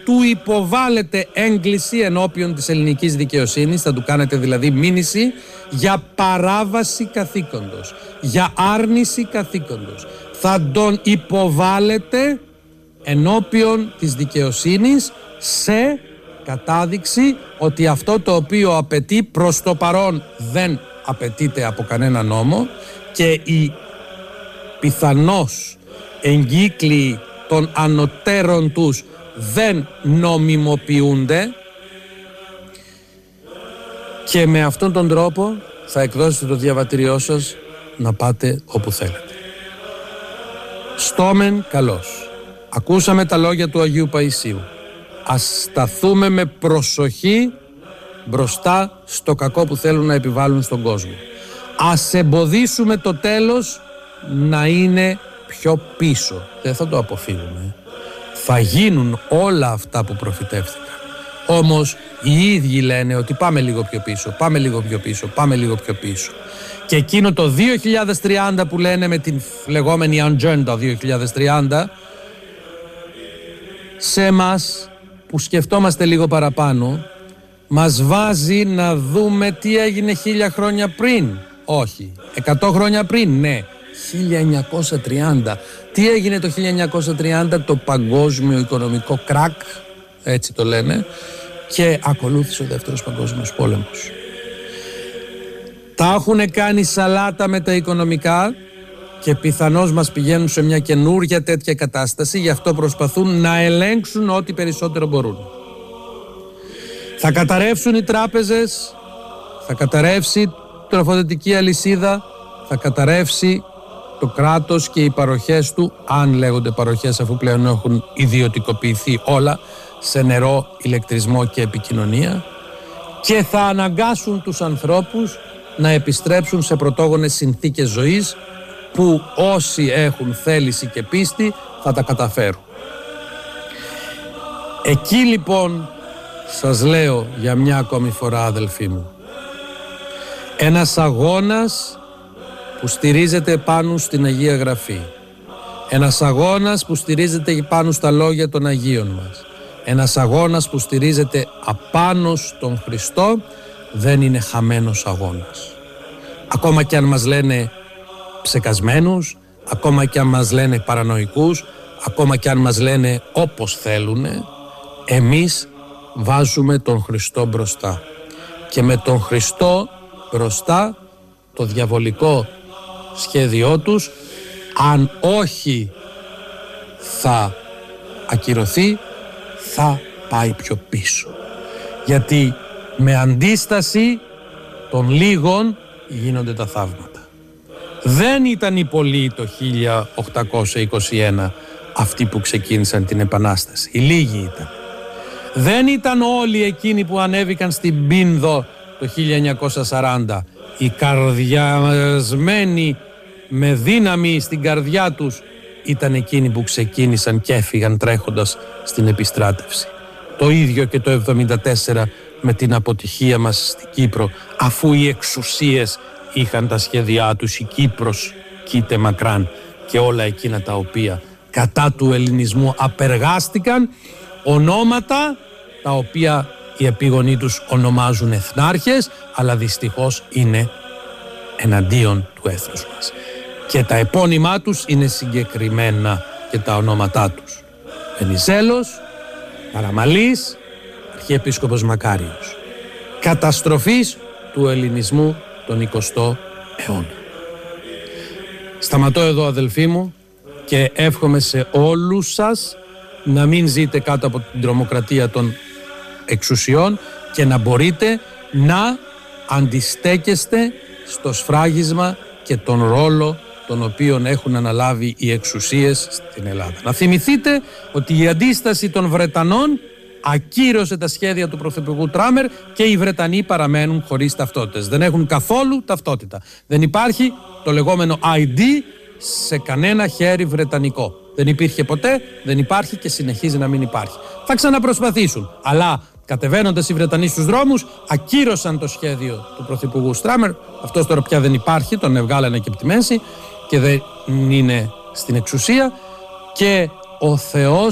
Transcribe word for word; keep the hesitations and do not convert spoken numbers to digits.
του υποβάλλετε έγκληση ενώπιον της ελληνικής δικαιοσύνης, θα του κάνετε δηλαδή μήνυση για παράβαση καθήκοντος, για άρνηση καθήκοντος. Θα τον υποβάλλετε ενώπιον της δικαιοσύνης σε κατάδειξη ότι αυτό το οποίο απαιτεί προς το παρόν δεν απαιτείται από κανένα νόμο και οι πιθανώς εγκύκλοι των ανωτέρων τους δεν νομιμοποιούνται, και με αυτόν τον τρόπο θα εκδώσετε το διαβατήριό σας να πάτε όπου θέλετε. Στόμεν καλώς. Ακούσαμε τα λόγια του Αγίου Παϊσίου. Ας σταθούμε με προσοχή μπροστά στο κακό που θέλουν να επιβάλλουν στον κόσμο. Ας εμποδίσουμε το τέλος να είναι πιο πίσω. Δεν θα το αποφύγουμε. Θα γίνουν όλα αυτά που προφητεύτηκαν. Όμως οι ίδιοι λένε ότι πάμε λίγο πιο πίσω, πάμε λίγο πιο πίσω, πάμε λίγο πιο πίσω. Και εκείνο το δύο χιλιάδες τριάντα που λένε με την λεγόμενη Agenda δύο χιλιάδες τριάντα, σε εμάς που σκεφτόμαστε λίγο παραπάνω, μας βάζει να δούμε τι έγινε χίλια χρόνια πριν. Όχι. Εκατό χρόνια πριν, ναι. χίλια εννιακόσια τριάντα. Τι έγινε το χίλια εννιακόσια τριάντα? Το παγκόσμιο οικονομικό κρακ, έτσι το λένε, και ακολούθησε ο δεύτερος παγκόσμιος πόλεμος. Τα έχουν κάνει σαλάτα με τα οικονομικά και πιθανώς μας πηγαίνουν σε μια καινούργια τέτοια κατάσταση, γι' αυτό προσπαθούν να ελέγξουν ό,τι περισσότερο μπορούν. Θα καταρρεύσουν οι τράπεζες, θα καταρρεύσει η τροφοδοτική αλυσίδα, θα καταρρεύσει το κράτος και οι παροχές του, αν λέγονται παροχές αφού πλέον έχουν ιδιωτικοποιηθεί όλα, σε νερό, ηλεκτρισμό και επικοινωνία, και θα αναγκάσουν τους ανθρώπους να επιστρέψουν σε πρωτόγονες συνθήκες ζωής που όσοι έχουν θέληση και πίστη θα τα καταφέρουν. Εκεί λοιπόν σας λέω για μια ακόμη φορά, αδελφοί μου, ένας αγώνας που στηρίζεται πάνω στην Αγία Γραφή, ένας αγώνας που στηρίζεται πάνω στα λόγια των Αγίων μας, ένας αγώνας που στηρίζεται απάνω στον Χριστό, δεν είναι χαμένος αγώνας. Ακόμα και αν μας λένε ψεκασμένους, ακόμα και αν μας λένε παρανοϊκούς, ακόμα και αν μας λένε όπως θέλουνε, εμείς βάζουμε τον Χριστό μπροστά. Και με τον Χριστό μπροστά το διαβολικό σχέδιό τους, αν όχι θα ακυρωθεί, θα πάει πιο πίσω. Γιατί με αντίσταση των λίγων γίνονται τα θαύματα. Δεν ήταν οι πολλοί το χίλια οκτακόσια είκοσι ένα αυτοί που ξεκίνησαν την Επανάσταση. Οι λίγοι ήταν. Δεν ήταν όλοι εκείνοι που ανέβηκαν στην Πίνδο το χίλια εννιακόσια σαράντα. Οι καρδιασμένοι με δύναμη στην καρδιά τους ήταν εκείνοι που ξεκίνησαν και έφυγαν τρέχοντας στην επιστράτευση. Το ίδιο και το εβδομήντα τέσσερα με την αποτυχία μας στην Κύπρο, αφού οι εξουσίες είχαν τα σχέδιά τους, η Κύπρος κοίται μακράν, και όλα εκείνα τα οποία κατά του ελληνισμού απεργάστηκαν, ονόματα τα οποία οι επίγονοί τους ονομάζουν εθνάρχες, αλλά δυστυχώς είναι εναντίον του έθνους μας. Και τα επώνυμά τους είναι συγκεκριμένα και τα ονόματά τους. Βενιζέλος, Καραμαλής, Αρχιεπίσκοπος Μακάριος. Καταστροφής του ελληνισμού τον εικοστό αιώνα. Σταματώ εδώ, αδελφοί μου, και εύχομαι σε όλους σας να μην ζείτε κάτω από την τρομοκρατία των εξουσιών και να μπορείτε να αντιστέκεστε στο σφράγισμα και τον ρόλο τον οποίον έχουν αναλάβει οι εξουσίες στην Ελλάδα. Να θυμηθείτε ότι η αντίσταση των Βρετανών ακύρωσε τα σχέδια του Πρωθυπουργού Τράμερ και οι Βρετανοί παραμένουν χωρίς ταυτότητες. Δεν έχουν καθόλου ταυτότητα. Δεν υπάρχει το λεγόμενο άι ντι σε κανένα χέρι βρετανικό. Δεν υπήρχε ποτέ, δεν υπάρχει και συνεχίζει να μην υπάρχει. Θα ξαναπροσπαθήσουν. Αλλά κατεβαίνοντας οι Βρετανοί στους δρόμους, ακύρωσαν το σχέδιο του Πρωθυπουργού Στράμερ. Αυτός τώρα πια δεν υπάρχει, τον εβγάλανε και από τη μέση και δεν είναι στην εξουσία. Και ο Θεός